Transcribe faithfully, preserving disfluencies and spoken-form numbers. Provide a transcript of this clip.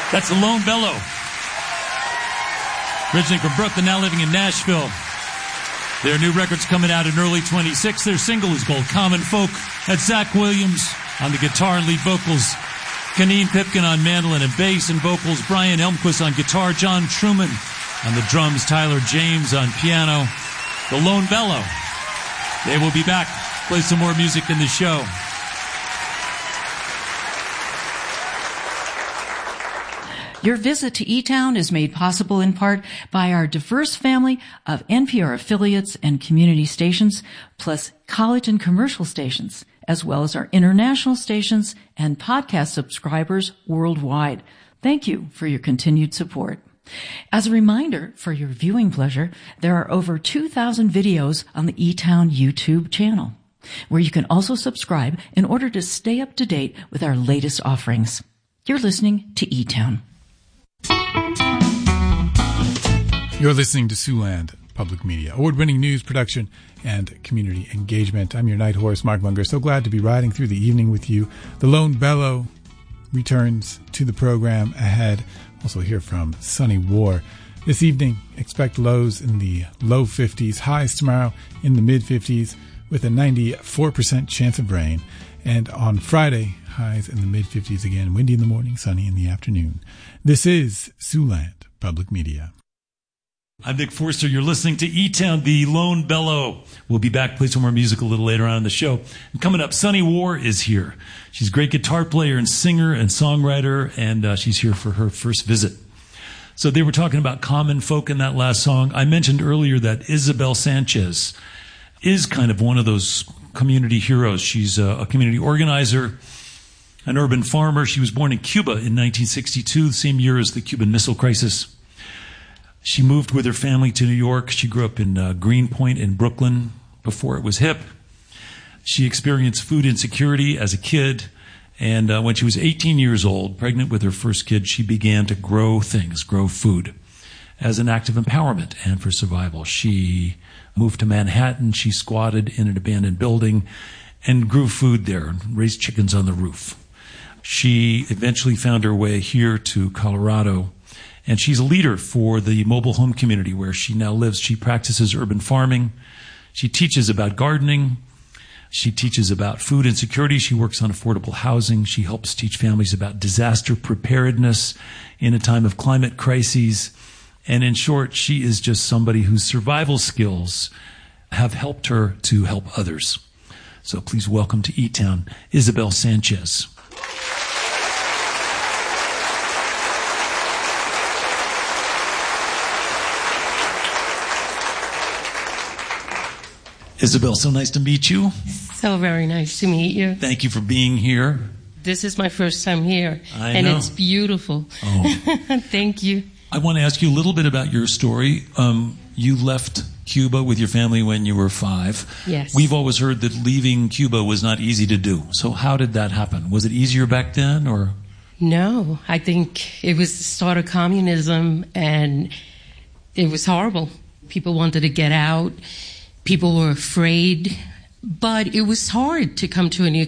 That's the Lone Bellow. Originally from Brooklyn, now living in Nashville. Their new record's coming out in early twenty-six. Their single is called Common Folk. That's Zach Williams on the guitar and lead vocals. Kaneen Pipkin on mandolin and bass and vocals. Brian Elmquist on guitar. John Truman on the drums. Tyler James on piano. The Lone Bellow. They will be back. Play some more music in the show. Your visit to E-Town is made possible in part by our diverse family of N P R affiliates and community stations, plus college and commercial stations, as well as our international stations and podcast subscribers worldwide. Thank you for your continued support. As a reminder, for your viewing pleasure, there are over two thousand videos on the E-Town YouTube channel, where you can also subscribe in order to stay up to date with our latest offerings. You're listening to E-Town. You're listening to Siouxland Public Media, award-winning news production and community engagement. I'm your night horse, Mark Munger. So glad to be riding through the evening with you. The Lone Bellow returns to the program ahead. Also hear from Sunny War. This evening, expect lows in the low fifties, highs tomorrow in the mid-fifties with a ninety-four percent chance of rain. And on Friday, highs in the mid-fifties again, windy in the morning, sunny in the afternoon. This is Siouxland Public Media. I'm Nick Forster. You're listening to E-Town, the Lone Bellow. We'll be back, play some more music a little later on in the show. And coming up, Sunny War is here. She's a great guitar player and singer and songwriter, and uh, she's here for her first visit. So they were talking about common folk in that last song. I mentioned earlier that Isabel Sanchez is kind of one of those community heroes. She's a, a community organizer, an urban farmer. She was born in Cuba in nineteen sixty-two, the same year as the Cuban Missile Crisis. She moved with her family to New York. She grew up in uh, Greenpoint in Brooklyn before it was hip. She experienced food insecurity as a kid. And uh, when she was eighteen years old, pregnant with her first kid, she began to grow things, grow food as an act of empowerment and for survival. She moved to Manhattan. She squatted in an abandoned building and grew food there and raised chickens on the roof. She eventually found her way here to Colorado. And she's a leader for the mobile home community where she now lives. She practices urban farming. She teaches about gardening. She teaches about food insecurity. She works on affordable housing. She helps teach families about disaster preparedness in a time of climate crises. And in short, she is just somebody whose survival skills have helped her to help others. So please welcome to E-Town, Isabel Sanchez. Isabel, so nice to meet you. So very nice to meet you. Thank you for being here. This is my first time here, I and know. it's beautiful. Oh. Thank you. I want to ask you a little bit about your story. Um, you left Cuba with your family when you were five. Yes. We've always heard that leaving Cuba was not easy to do. So how did that happen? Was it easier back then, or? No, I think it was the start of communism, and it was horrible. People wanted to get out. People were afraid. But it was hard to come to a new